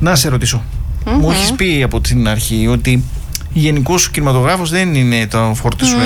Να σε ρωτήσω. Μου έχεις πει από την αρχή ότι γενικός σου κινηματογράφος δεν είναι το φόρτε σου,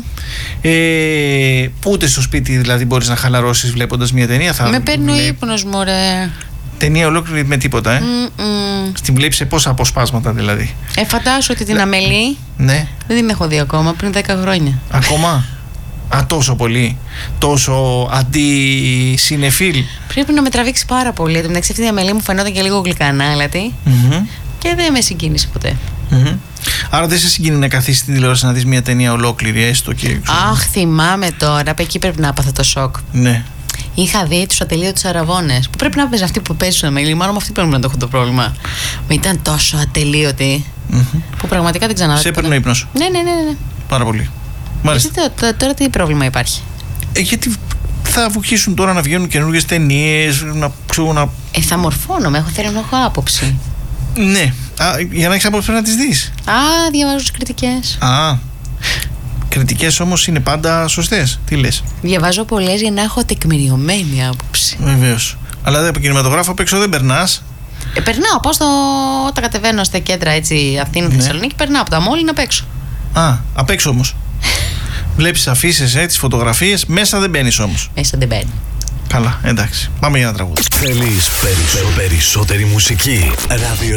ούτε στο σπίτι δηλαδή μπορείς να χαλαρώσεις βλέποντας μια ταινία. Με παίρνει ο ύπνος μου, ρε. Ταινία ολόκληρη με τίποτα, Στην βλέπεις σε πόσα αποσπάσματα δηλαδή? Φαντάσου ότι την Αμελή ναι. δεν την έχω δει ακόμα, πριν 10 χρόνια. Ακόμα? Τόσο πολύ? Τόσο αντισυνεφίλ? Πρέπει να με τραβήξει πάρα πολύ. Εν τω μεταξύ αυτή η Αμελή μου φαινόταν και λίγο γλυκανάλατη και δεν με συγκίνησε ποτέ. Άρα δεν σε συγκίνει να καθίσεις στην τηλεόραση να δεις μια ταινία ολόκληρη, έστω και... Αχ, θυμάμαι τώρα, εκεί πρέπει να πάθω το σοκ. Ναι. Είχα δει τους ατελείωτους Αραβώνες, που πρέπει να παίζει αυτοί που παίζουν Αμελή, μάλλον με αυτή πρέπει να το έχω το πρόβλημα. Μα ήταν τόσο ατελείωτοι, που πραγματικά δεν ξαναδεί. Σε έπαιρνε ο ύπνος? Ναι. Πάρα πολύ. Μάλιστα. Τώρα τι πρόβλημα υπάρχει? Γιατί θα βοηθήσουν τώρα να βγαίνουν καινούργιες ταινίες, θα μορφώνομαι, θέλω να έχω άποψη. Ναι. Για να έχεις άποψη πρέπει να τις δεις. Διαβάζω τις κριτικές. Κριτικές όμως είναι πάντα σωστές. Τι λες? Διαβάζω πολλές για να έχω τεκμηριωμένη άποψη. Βεβαίως. Αλλά από κινηματογράφο απ' έξω δεν περνάς. Περνάω, όταν κατεβαίνω στα κέντρα Αθήνα, Θεσσαλονίκη, περνάω από τα μόλι να παίξω. Απ' έξω όμως. Βλέπεις αφήσεις, τις φωτογραφίες, μέσα δεν μπαίνεις όμως. Μέσα δεν μπαίνει. Καλά, εντάξει. Πάμε για ένα τραγούδι. Θέλεις περισσότερη μουσική? Radio